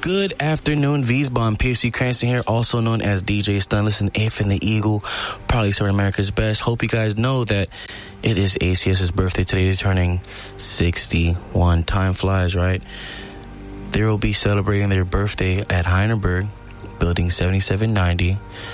Good afternoon, Wiesbaden. PSC Cranston here, also known as DJ Stun. Listen, If and the Eagle, probably serving America's best. Hope you guys know that it is ACS's birthday today. They're turning 61. Time flies, right? They will be celebrating their birthday at Heinerberg, building 7790.